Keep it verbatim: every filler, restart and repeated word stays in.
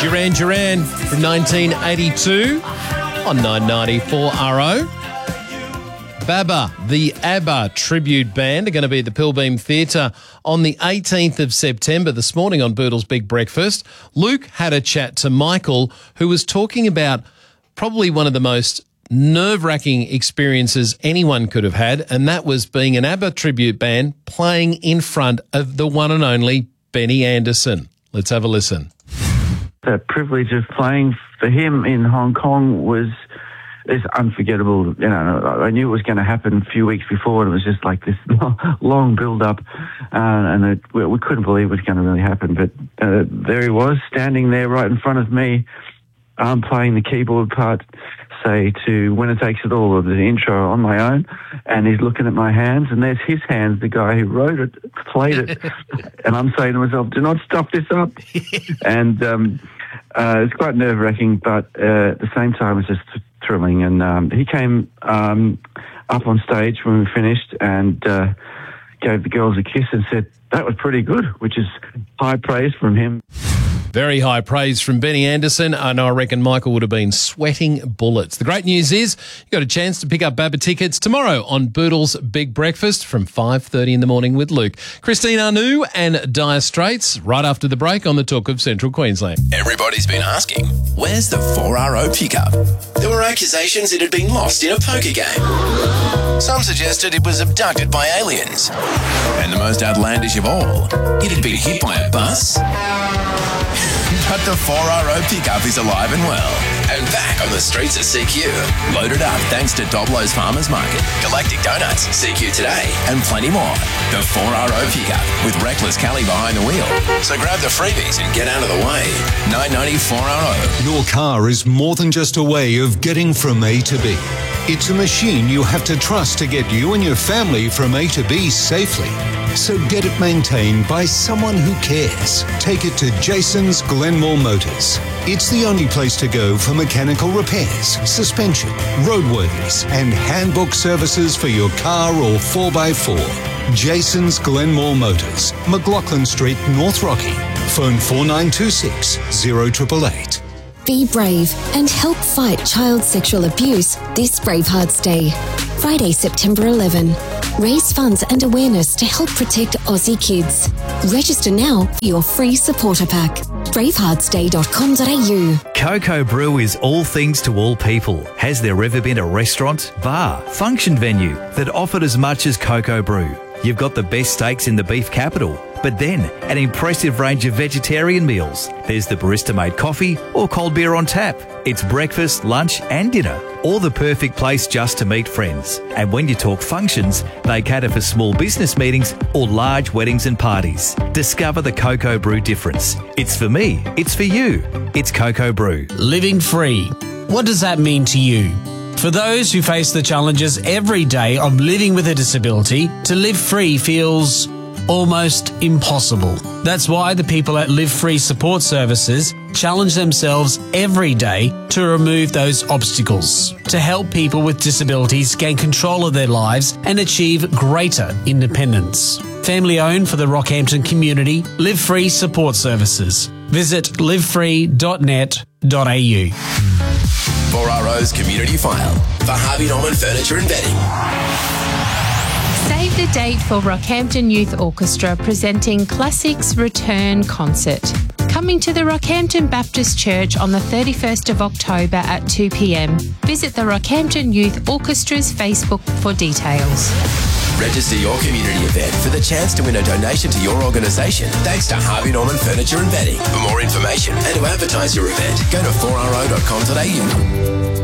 Duran Duran from nineteen eighty-two on nine ninety-four R O. Baba, the ABBA tribute band, are going to be at the Pilbeam Theatre on the eighteenth of September. This morning on Boodle's Big Breakfast, Luke had a chat to Michael, who was talking about probably one of the most nerve-wracking experiences anyone could have had, and that was being an ABBA tribute band playing in front of the one and only Benny Andersson. Let's have a listen. The privilege of playing for him in Hong Kong was is unforgettable. You know, I knew it was going to happen a few weeks before, and it was just like this long build-up, uh, and it, we, we couldn't believe it was going to really happen. But uh, there he was, standing there right in front of me. I'm playing the keyboard part, say, to Winner Takes It All, of the intro on my own, and he's looking at my hands, and there's his hands, the guy who wrote it, played it, and I'm saying to myself, do not stop this up. and um, uh, it's quite nerve-wracking, but uh, at the same time, it's just thrilling. And um, he came um, up on stage when we finished and uh, gave the girls a kiss and said, that was pretty good, which is high praise from him. Very high praise from Benny Andersson, and I reckon Michael would have been sweating bullets. The great news is you got a chance to pick up BABA tickets tomorrow on Boodle's Big Breakfast from five thirty in the morning with Luke. Christine Anu and Dire Straits right after the break on the Talk of Central Queensland. Everybody's been asking, where's the four R O pickup? There were accusations it had been lost in a poker game. Some suggested it was abducted by aliens. And the most outlandish of all, it had been hit by a bus. But the four R O pickup is alive and well, and back on the streets of C Q. Loaded up thanks to Doblo's Farmers Market, Galactic Donuts, C Q Today, and plenty more. The four R O pickup with Reckless Kelly behind the wheel. So grab the freebies and get out of the way. nine ninety-four R O. Your car is more than just a way of getting from A to B. It's a machine you have to trust to get you and your family from A to B safely. So get it maintained by someone who cares. Take it to Jason's Glenmore Motors. It's the only place to go for mechanical repairs, suspension, roadworthies, and handbook services for your car or four by four. Jason's Glenmore Motors, McLaughlin Street, North Rocky. Phone four nine two six, zero eight eight eight. Be brave and help fight child sexual abuse this Bravehearts Day. Friday, September eleventh. Raise funds and awareness to help protect Aussie kids. Register now for your free supporter pack. bravehearts day dot com dot a u. Coco Brew is all things to all people. Has there ever been a restaurant, bar, function venue that offered as much as Coco Brew? You've got the best steaks in the beef capital, but then an impressive range of vegetarian meals. There's the barista-made coffee or cold beer on tap. It's breakfast, lunch and dinner, all the perfect place just to meet friends. And when you talk functions, they cater for small business meetings or large weddings and parties. Discover the Coco Brew difference. It's for me, it's for you. It's Coco Brew. Living free. What does that mean to you? For those who face the challenges every day of living with a disability, to live free feels almost impossible. That's why the people at Live Free Support Services challenge themselves every day to remove those obstacles, to help people with disabilities gain control of their lives and achieve greater independence. Family owned for the Rockhampton community, Live Free Support Services. Visit live free dot net dot a u. four R O's Community File for Harvey Norman Furniture and Bedding. Save the date for Rockhampton Youth Orchestra presenting Classics Return Concert. Coming to the Rockhampton Baptist Church on the thirty-first of October at two p m. Visit the Rockhampton Youth Orchestra's Facebook for details. Register your community event for the chance to win a donation to your organisation thanks to Harvey Norman Furniture and Bedding. For more information and to advertise your event, go to four r o dot com dot a u.